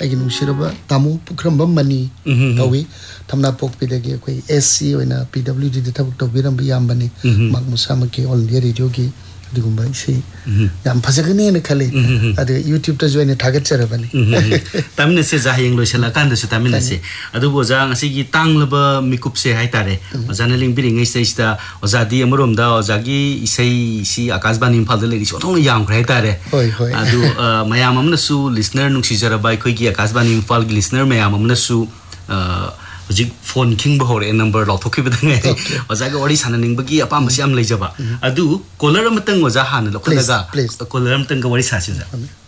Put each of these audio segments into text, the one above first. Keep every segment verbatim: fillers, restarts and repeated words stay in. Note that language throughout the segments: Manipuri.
ꯑꯩꯒꯤ ꯅꯨꯡꯁꯤꯔꯕ ꯇꯥꯃꯨ ꯄꯨꯈ꯭ꯔꯝꯕ ꯃꯅꯤ ꯀꯧꯏ ꯊꯝꯅꯥ ꯄꯣꯛꯄꯤꯗꯒꯤ ꯑꯩꯈꯣꯏ ꯑꯦꯁ ꯁꯤ ꯑꯣꯏꯅ ꯄꯤ ꯗꯕ꯭ꯂꯤꯎ ꯗꯤꯗ ꯊꯕꯛ ꯇꯧꯕꯤꯔꯝꯕ ꯌꯥꯝꯕꯅꯤ ꯃꯍꯥꯛ ꯃꯁꯥꯃꯛꯀꯤ ꯑꯣꯜ ꯏꯟꯗꯤꯌꯥ ꯔꯦꯗꯤꯑꯣꯒꯤ ꯑꯗꯨꯒꯨꯝꯕ ꯏꯁꯩ ꯌꯥꯝ ꯐꯖꯒꯅꯤꯅ ꯈꯜꯂꯤ ꯑꯗꯨꯒ ꯌꯨꯇ꯭ꯌꯨꯕꯇꯁꯨ ꯑꯩꯅ ꯊꯥꯒꯠꯆꯔꯕꯅꯤ ꯇꯥꯃꯤꯟꯅꯁꯦ ꯑꯣꯖꯥ ꯍꯌꯦꯡ ꯂꯣꯏꯁꯤꯜꯂꯀꯥꯟꯗꯁꯨ ꯇꯥꯃꯤꯟꯅꯁꯦ ꯑꯗꯨꯕꯨ ꯑꯣꯖꯥ ꯉꯁꯤꯒꯤ ꯇꯥꯡꯂꯕ ꯃꯤꯀꯨꯞꯁꯦ ꯍꯥꯏꯇꯥꯔꯦ ꯑꯣꯖꯥꯅ ꯂꯤꯡꯕꯤꯔꯤꯉꯩꯁꯤꯗꯩꯁꯤꯗ ꯑꯣꯖꯥꯗꯤ ꯑꯃꯔꯣꯝꯗ ꯑꯣꯖꯥꯒꯤ ꯏꯁꯩꯁꯤ ꯑꯀꯥꯁꯕꯥꯅꯤ ꯏꯝꯐꯥꯜꯗ ꯂꯩꯔꯤꯁꯤ ꯑꯣꯟꯊꯣꯛꯅ ꯌꯥꯝꯈ꯭ꯔꯦ ꯍꯥꯏꯇꯥꯔꯦ ꯑꯗꯨ ꯃꯌꯥꯝ ꯑꯃꯅꯁꯨ ꯂꯤꯁꯅꯔ ꯅꯨꯡꯁꯤꯖꯔꯕ ꯑꯩꯈꯣꯏꯒꯤ ꯑꯀꯥꯁꯕꯥꯅꯤ ꯏꯝꯐꯥꯜꯒꯤ ꯂꯤꯁꯅꯔ ꯃꯌꯥꯝ ꯑꯃꯅꯁꯨ ꯍꯧꯖꯤꯛ ꯐꯣꯟ ꯈꯤꯡꯕ ꯍꯧꯔꯛꯑꯦ ꯅꯝꯕꯔ ꯂꯥꯎꯊꯣꯛꯈꯤꯕꯗ ꯉꯥꯏꯔꯤ ꯑꯣꯖꯥꯒ ꯋꯥꯔꯤ ꯁꯥꯟꯅꯅꯤꯡꯕꯒꯤ ꯑꯄꯥꯝꯕꯁꯤ ꯌꯥꯝ ꯂꯩꯖꯕ ꯑꯗꯨ ꯀꯣꯂꯔ ꯑꯃꯇꯪ ꯑꯣꯖꯥ ꯍꯥꯟꯅ ꯂꯧꯈꯠꯂꯒ ꯀꯣꯂꯔ ꯑꯃꯇꯪꯒ ꯋꯥꯔꯤ ꯁꯥꯁꯤ ꯑꯣꯖꯥ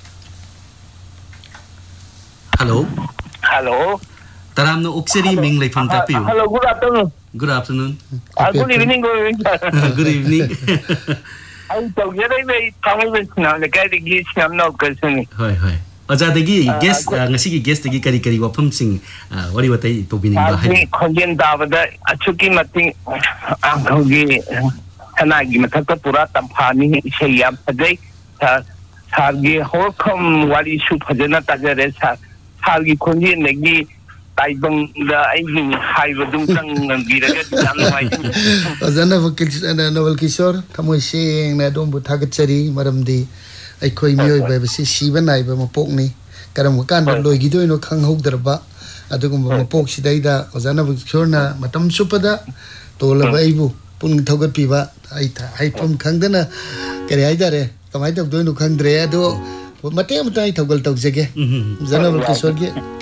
Hello. Hello. Taramna Okseri Ming Leifam Tapiu. Hello, good afternoon. Good afternoon. Uh, good evening, good evening. Good evening. I'm so good. I'm very tired now. The guy that gives me I'm not good. Hi, hi. Aja dagi guest ngasi ki guest dagi kari kari wapam sing wari watai to bining ba hai. Konjen davada achuki mati angkogi hanagi mathakta pura tamphani isayam padai sargi holkom wari su phajana tajare sa sargi konjen nagi taibang da aigi haibadum tang biraga janwai azana vakil ana Novel Kishore thamoi seng na dom bu thagachari maramdi ꯑꯩꯈꯣꯏ ꯃꯤꯑꯣꯏꯕ ꯍꯥꯏꯕꯁꯤ ꯁꯤꯕ ꯅꯥꯏꯕ ꯃꯄꯣꯛꯅꯤ ꯀꯔꯝꯕ ꯀꯥꯟꯗ ꯂꯣꯏꯈꯤꯗꯣꯏꯅꯣ ꯈꯪꯍꯧꯗ꯭ꯔꯕ ꯑꯗꯨꯒꯨꯝꯕ ꯃꯄꯣꯛꯁꯤꯗꯩꯗ ꯑꯣꯖꯥ ꯅꯣꯕꯦꯜ ꯀꯤꯁꯣꯔꯅ ꯃꯇꯝ ꯆꯨꯞꯄꯗ ꯇꯣꯜꯂꯕ ꯑꯩꯕꯨ ꯄꯨꯛꯅꯤꯡ ꯊꯧꯒꯠꯄꯤꯕ ꯑꯩ ꯍꯥꯏꯐꯝ ꯈꯪꯗꯅ ꯀꯔꯤ ꯍꯥꯏꯇꯥꯔꯦ ꯀꯃꯥꯏꯅ ꯇꯧꯗꯣꯏꯅꯣ ꯈꯪꯗ꯭ꯔꯦ ꯑꯗꯣ ꯃꯇꯦꯛ ꯑꯃꯇ ꯑꯩ ꯊꯧꯒꯜ ꯇꯧꯖꯒꯦ ꯑꯣꯖꯥ ꯅꯣꯕꯦꯜ ꯀꯤꯁꯣꯔꯒꯤ